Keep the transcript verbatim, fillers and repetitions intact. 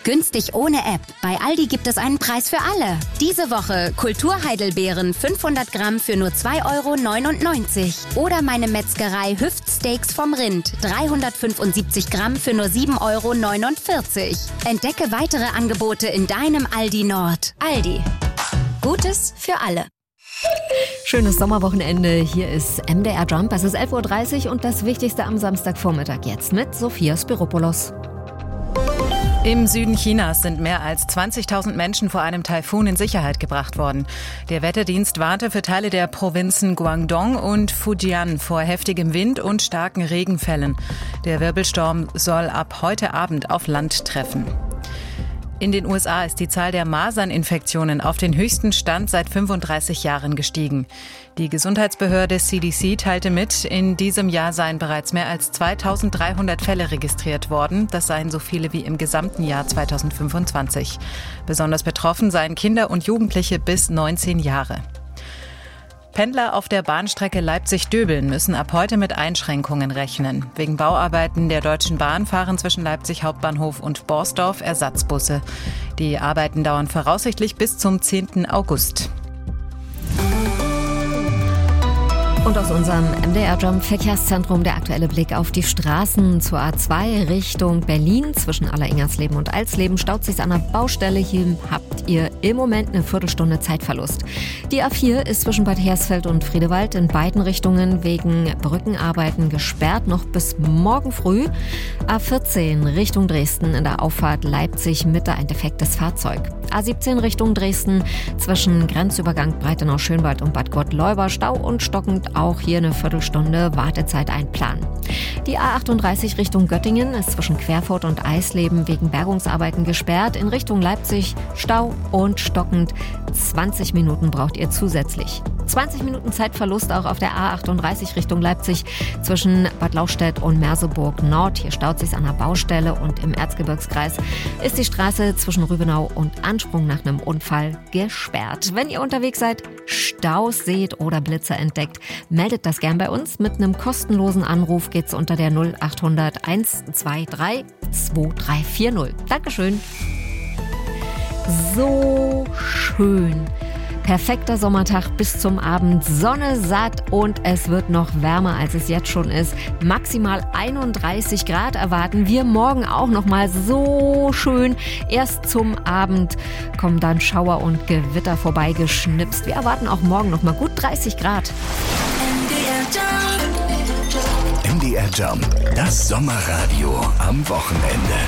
Günstig ohne App. Bei Aldi gibt es einen Preis für alle. Diese Woche Kulturheidelbeeren fünfhundert Gramm für nur zwei Euro neunundneunzig. Oder meine Metzgerei Hüftsteaks vom Rind dreihundertfünfundsiebzig Gramm für nur sieben Euro neunundvierzig. Entdecke weitere Angebote in deinem Aldi Nord. Aldi. Gutes für alle. Schönes Sommerwochenende. Hier ist M D R Jump. Es ist elf Uhr dreißig und das Wichtigste am Samstagvormittag jetzt mit Sophia Spiropoulos. Im Süden Chinas sind mehr als zwanzigtausend Menschen vor einem Taifun in Sicherheit gebracht worden. Der Wetterdienst warnte für Teile der Provinzen Guangdong und Fujian vor heftigem Wind und starken Regenfällen. Der Wirbelsturm soll ab heute Abend auf Land treffen. In den U S A ist die Zahl der Maserninfektionen auf den höchsten Stand seit fünfunddreißig Jahren gestiegen. Die Gesundheitsbehörde C D C teilte mit, in diesem Jahr seien bereits mehr als zweitausenddreihundert Fälle registriert worden. Das seien so viele wie im gesamten Jahr zweitausendfünfundzwanzig. Besonders betroffen seien Kinder und Jugendliche bis neunzehn Jahre. Pendler auf der Bahnstrecke Leipzig-Döbeln müssen ab heute mit Einschränkungen rechnen. Wegen Bauarbeiten der Deutschen Bahn fahren zwischen Leipzig Hauptbahnhof und Borsdorf Ersatzbusse. Die Arbeiten dauern voraussichtlich bis zum zehnten August. Und aus unserem M D R-Jump Verkehrszentrum der aktuelle Blick auf die Straßen zur A zwei Richtung Berlin. Zwischen Alleringersleben und Alsleben staut sich an der Baustelle. Hier habt ihr im Moment eine Viertelstunde Zeitverlust. Die A vier ist zwischen Bad Hersfeld und Friedewald in beiden Richtungen wegen Brückenarbeiten gesperrt, noch bis morgen früh. A vierzehn Richtung Dresden in der Auffahrt Leipzig Mitte ein defektes Fahrzeug. A siebzehn Richtung Dresden zwischen Grenzübergang Breitenau-Schönwald und Bad Gottleuba Stau und stockend. Auch hier eine Viertelstunde Wartezeit einplanen. Die A achtunddreißig Richtung Göttingen ist zwischen Querfurt und Eisleben wegen Bergungsarbeiten gesperrt. In Richtung Leipzig Stau und stockend. zwanzig Minuten braucht ihr zusätzlich. zwanzig Minuten Zeitverlust auch auf der A achtunddreißig Richtung Leipzig zwischen Bad Lauchstädt und Merseburg Nord. Hier staut sich's an der Baustelle und im Erzgebirgskreis ist die Straße zwischen Rübenau und Ansprung nach einem Unfall gesperrt. Wenn ihr unterwegs seid, Staus seht oder Blitze entdeckt, meldet das gern bei uns. Mit einem kostenlosen Anruf geht's unter der null achthundert eins zwei drei zwei drei vier null. Dankeschön. So schön. Perfekter Sommertag bis zum Abend, Sonne satt und es wird noch wärmer, als es jetzt schon ist. Maximal einunddreißig Grad erwarten wir morgen auch noch mal so schön. Erst zum Abend kommen dann Schauer und Gewitter vorbeigeschnipst. Wir erwarten auch morgen noch mal gut dreißig Grad. M D R Jump, das Sommerradio am Wochenende.